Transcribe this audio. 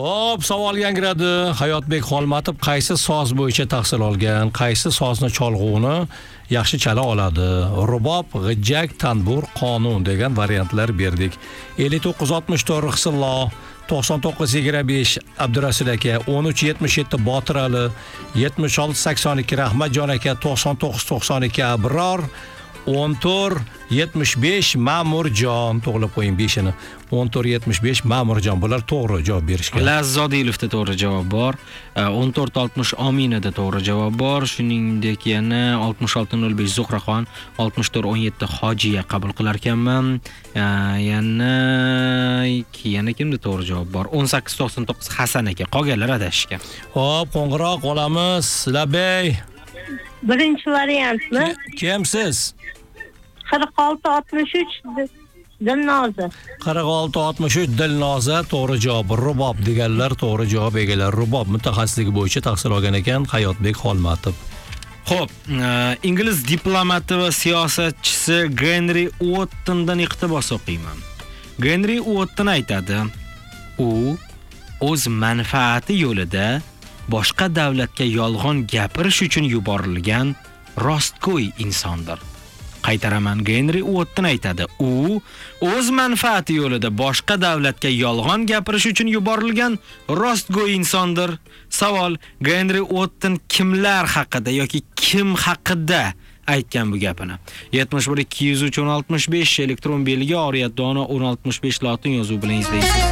Xo'p, savol yangradi. Hayotbek Xolmatov qaysi soz bo'yicha tahsil olgan? Qaysi sozni cholg'uvni yaxshi chala oladi? Rubob, g'ijjak, tanbur, qonun degan variantlar berdik. 5964 Hisillo, 9925 Abdurasul aka, 1377 Botir Ali, 7682 Rahmatjon aka, 9992 Abror, 1475 Ma'murjon, to'g'rilab qo'ying 5-ni. 1475 Ma'murjon, bular to'g'ri javob berishgan. Lazzodilovda to'g'ri javob bor. 1460 Ominada to'g'ri javob bor. Shuningdek yana 6605 Zuhraxon, 6417 Hojiya qabul qilar ekanman. Yana kimda to'g'ri javob bor? 1899 Hasan aka. Qolganlar adashgan. Xo'p, qo'ng'iroq olamiz. Labey. Birinchi variantmi? Kimsiz? 4663 Dilnoza. 4663 Dilnoza to'g'ri javob. Rubob deganlar to'g'ri javob egalari. Rubob mutaxassisligi bo'yicha tahsil olgan ekan Hayotbek Xolmatov. Xo'p, ingliz diplomati va siyosatchisi Henry Wottondan iqtibos o'qiyman. Henry Wotton aytadi: u o'z manfaati yo'lida boshqa davlatga yolg'on gapirish uchun yuborilgan rostgo'y insondir. Qaytaraman, Henry Wotton aytadi: u o'z manfaati yo'lida boshqa davlatga yolg'on gapirish uchun yuborilgan rostgo'y insondir. Savol: Henry Wotton kimlar haqida yoki kim haqida aytgan bu gapini? 71 203 1065 elektron belgi, oriyat dono 1065 lotin yozuvi bilan izlaysiz.